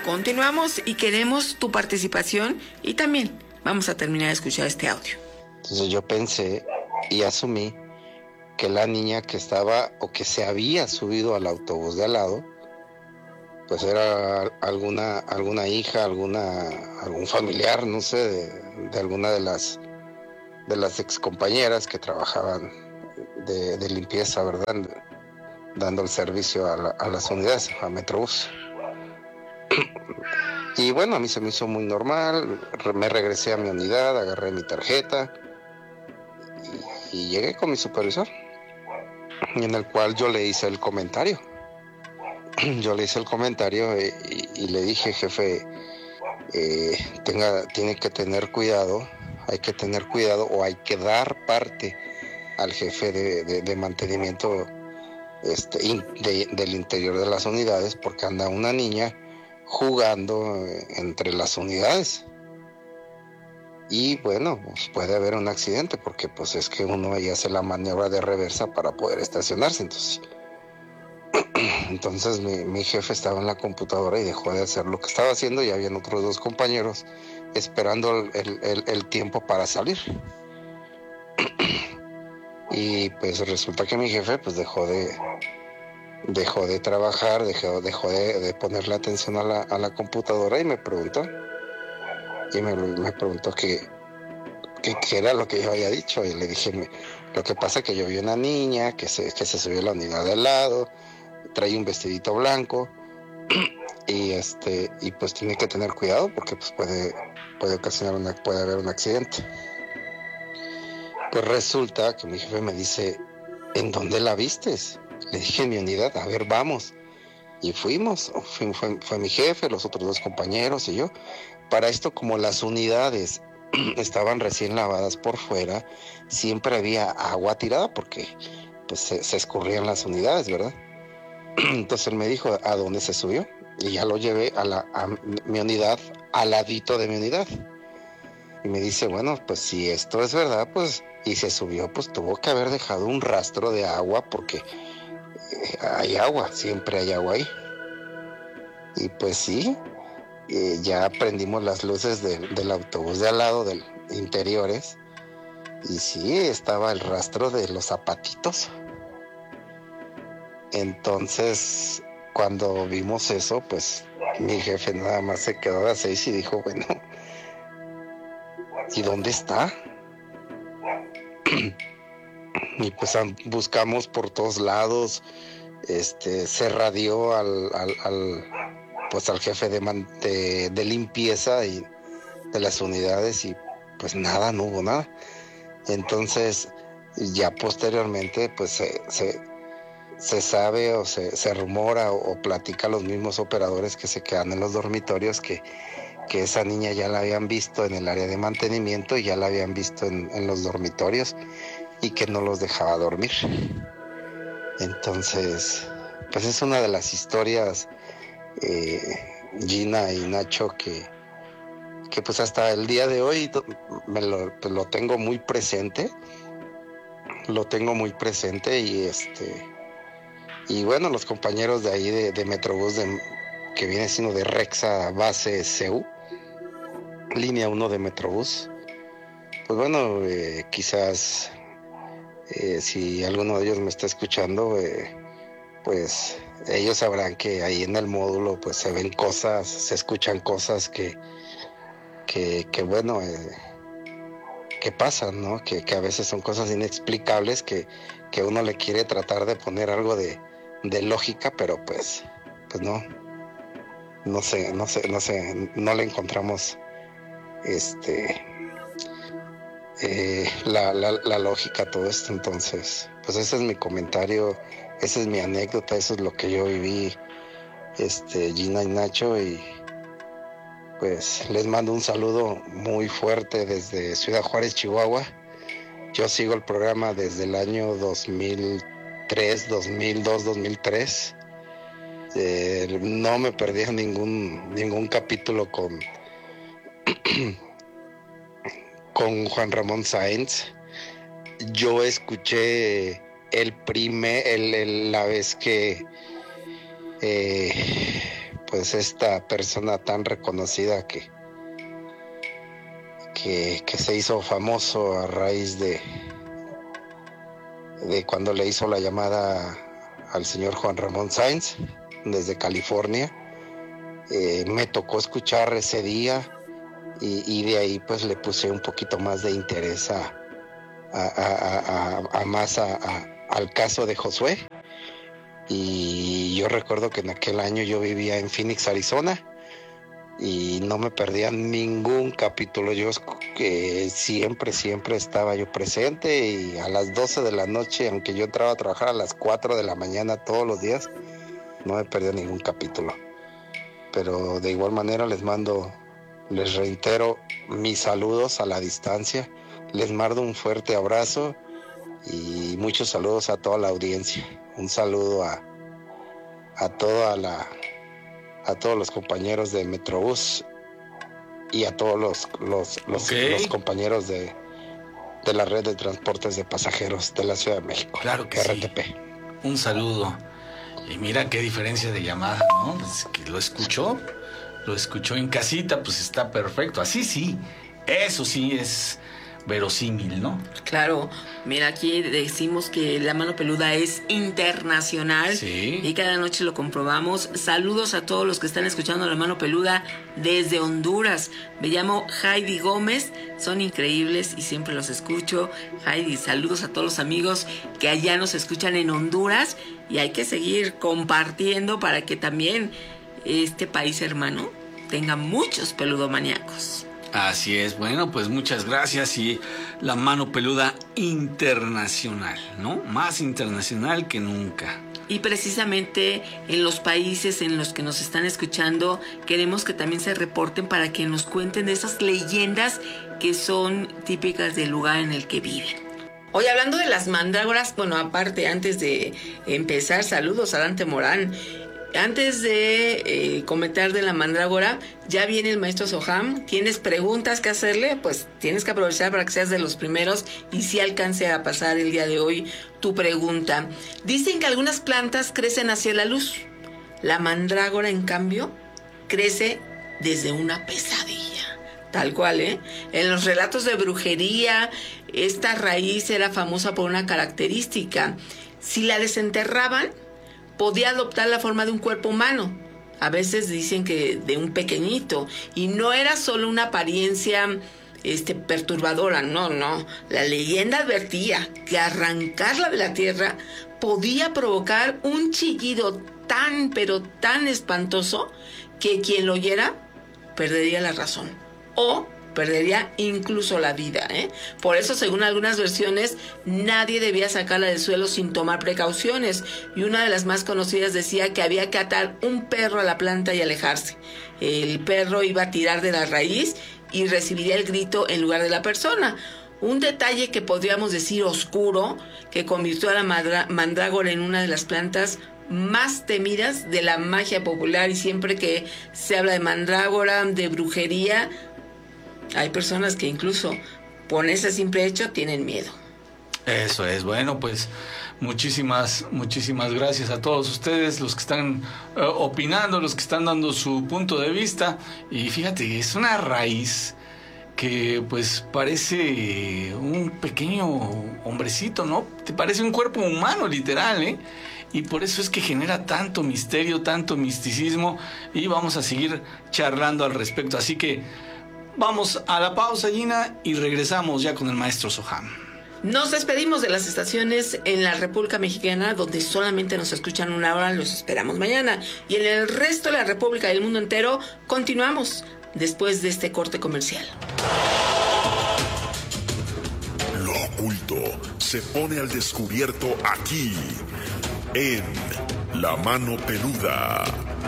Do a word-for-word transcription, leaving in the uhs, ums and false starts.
Continuamos y queremos tu participación y también vamos a terminar de escuchar este audio. Entonces yo pensé y asumí que la niña que estaba o que se había subido al autobús de al lado, pues era alguna alguna hija, alguna algún familiar, no sé, de, de alguna de las de las excompañeras que trabajaban de, de limpieza, ¿verdad? Dando el servicio a, la, a las unidades, a Metrobús. Y bueno, a mí se me hizo muy normal, me regresé a mi unidad, agarré mi tarjeta y, y llegué con mi supervisor, en el cual yo le hice el comentario. Yo le hice el comentario y, y, y le dije, jefe, eh, tenga, tiene que tener cuidado, hay que tener cuidado o hay que dar parte al jefe de, de, de mantenimiento este, in, de, del interior de las unidades, porque anda una niña jugando entre las unidades y bueno, pues puede haber un accidente porque pues es que uno ahí hace la maniobra de reversa para poder estacionarse. Entonces entonces mi, mi jefe estaba en la computadora y dejó de hacer lo que estaba haciendo y habían otros dos compañeros esperando el, el, el tiempo para salir. Y pues resulta que mi jefe pues dejó de dejó de trabajar, dejó, dejó de, de ponerle atención a la, a la computadora y me preguntó, y me, me preguntó qué que, que era lo que yo había dicho, y le dije, me, lo que pasa es que yo vi una niña que se, que se subió a la unidad de al lado, trae un vestidito blanco, y este, y pues tiene que tener cuidado porque pues puede, puede ocasionar una, puede haber un accidente. Pues resulta que mi jefe me dice, ¿en dónde la vistes? Le dije, en mi unidad, a ver, vamos. Y fuimos, fue, fue, fue mi jefe, los otros dos compañeros y yo. Para esto, como las unidades estaban recién lavadas por fuera, siempre había agua tirada porque pues, se, se escurrían las unidades, ¿verdad? Entonces él me dijo, ¿a dónde se subió? Y ya lo llevé a, la, a mi unidad, al ladito de mi unidad. Y me dice, bueno, pues si esto es verdad, pues, y se subió, pues tuvo que haber dejado un rastro de agua porque hay agua, siempre hay agua ahí. Y pues sí, eh, ya prendimos las luces de, del autobús de al lado, del interiores, y sí, estaba el rastro de los zapatitos. Entonces, cuando vimos eso, pues mi jefe nada más se quedó a seis y dijo, bueno, ¿y dónde está? Y pues buscamos por todos lados, este, se radió al, al, al pues al jefe de, de, de limpieza y de las unidades y pues nada, no hubo nada. Entonces ya posteriormente pues se, se, se sabe o se, se rumora o, o platica a los mismos operadores que se quedan en los dormitorios que, que esa niña ya la habían visto en el área de mantenimiento y ya la habían visto en, en los dormitorios y que no los dejaba dormir. Entonces pues es una de las historias, eh, Gina y Nacho, que, que pues hasta el día de hoy me lo, lo tengo muy presente, lo tengo muy presente y este y bueno, los compañeros de ahí de, de Metrobús, de, que viene siendo de Rexa Base C U, línea uno de Metrobús, pues bueno, eh, quizás eh, si alguno de ellos me está escuchando, eh, pues ellos sabrán que ahí en el módulo pues se ven cosas, se escuchan cosas que, que, que bueno, eh, que pasan, ¿no? Que, que a veces son cosas inexplicables que, que uno le quiere tratar de poner algo de, de lógica, pero pues, pues no, no sé, no sé, no sé, no le encontramos este eh, la, la, la lógica a todo esto. Entonces, pues ese es mi comentario. Esa es mi anécdota, eso es lo que yo viví, este, Gina y Nacho, y pues les mando un saludo muy fuerte desde Ciudad Juárez, Chihuahua. Yo sigo el programa desde el año dos mil tres, dos mil dos, dos mil tres. Eh, no me perdí ningún, ningún capítulo con, con Juan Ramón Sáenz. Yo escuché el primer, el, el, la vez que, eh, pues esta persona tan reconocida que, que, que se hizo famoso a raíz de, de cuando le hizo la llamada al señor Juan Ramón Sáenz desde California. Eh, me tocó escuchar ese día y, y de ahí pues le puse un poquito más de interés a, a, a, a, a más a, a, al caso de Josué. Y yo recuerdo que en aquel año yo vivía en Phoenix, Arizona, y no me perdía ningún capítulo. Yo que siempre, siempre estaba yo presente, y a las doce de la noche, aunque yo entraba a trabajar a las cuatro de la mañana todos los días, no me perdía ningún capítulo. Pero de igual manera les mando, les reitero mis saludos a la distancia, les mando un fuerte abrazo y muchos saludos a toda la audiencia. Un saludo a, a toda la a todos los compañeros de Metrobús y a todos los los, los, okay. los compañeros de, de la red de transportes de pasajeros de la Ciudad de México. Claro que R T P. Sí. Un saludo. Y mira qué diferencia de llamada, ¿no? Pues que lo escuchó, lo escuchó en casita, pues está perfecto. Así sí, eso sí es verosímil, ¿no? Claro, mira, aquí decimos que La Mano Peluda es internacional. Sí. Y cada noche lo comprobamos. Saludos a todos los que están escuchando La Mano Peluda desde Honduras. Me llamo Heidi Gómez, son increíbles y siempre los escucho. Heidi, saludos a todos los amigos que allá nos escuchan en Honduras, y hay que seguir compartiendo para que también este país hermano tenga muchos peludomaníacos. Así es, bueno, pues muchas gracias. Y La Mano Peluda internacional, ¿no? Más internacional que nunca. Y precisamente en los países en los que nos están escuchando, queremos que también se reporten para que nos cuenten de esas leyendas que son típicas del lugar en el que viven. Hoy hablando de las mandrágoras, bueno, aparte, antes de empezar, saludos a Dante Morán. Antes de eh, comentar de la mandrágora, ya viene el maestro Soham. ¿Tienes preguntas que hacerle? Pues tienes que aprovechar para que seas de los primeros y si alcance a pasar el día de hoy tu pregunta. Dicen que algunas plantas crecen hacia la luz. La mandrágora, en cambio, crece desde una pesadilla. Tal cual, ¿eh? En los relatos de brujería, esta raíz era famosa por una característica. Si la desenterraban, podía adoptar la forma de un cuerpo humano. A veces dicen que de un pequeñito. Y no era solo una apariencia este, perturbadora, no, no. La leyenda advertía que arrancarla de la tierra podía provocar un chillido tan, pero tan espantoso que quien lo oyera perdería la razón. O perdería incluso la vida, ¿eh? Por eso, según algunas versiones, nadie debía sacarla del suelo sin tomar precauciones. Y una de las más conocidas decía que había que atar un perro a la planta y alejarse. El perro iba a tirar de la raíz y recibiría el grito en lugar de la persona. Un detalle que podríamos decir oscuro, que convirtió a la mandra- mandrágora en una de las plantas más temidas de la magia popular. Y siempre que se habla de mandrágora, de brujería, hay personas que incluso por ese simple hecho tienen miedo. Eso es, bueno, pues muchísimas, muchísimas gracias a todos ustedes, los que están uh, opinando, los que están dando su punto de vista. Y fíjate, es una raíz que pues parece un pequeño hombrecito, ¿no? Te parece un cuerpo humano, literal, ¿eh? Y por eso es que genera tanto misterio, tanto misticismo, y vamos a seguir charlando al respecto. Así que vamos a la pausa, Gina, y regresamos ya con el maestro Soham. Nos despedimos de las estaciones en la República Mexicana, donde solamente nos escuchan una hora. Los esperamos mañana. Y en el resto de la República y el mundo entero, continuamos después de este corte comercial. Lo oculto se pone al descubierto aquí, en La Mano Peluda.